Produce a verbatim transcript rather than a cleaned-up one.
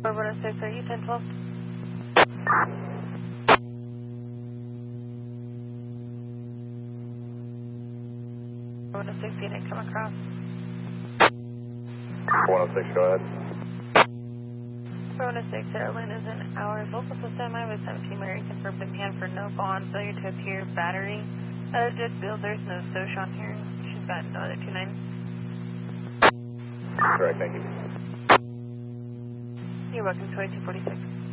one oh six, are you ten twelve? one oh six, unit come across. one oh six, go ahead. one oh six, Airline is in our local system. I was seventeen Mary, confirmed in hand for no bond, failure to appear, battery. Uh, just bill, there's no SOCH on here. She's got another two nine. Correct, thank you. You're welcome, twenty-two forty-six.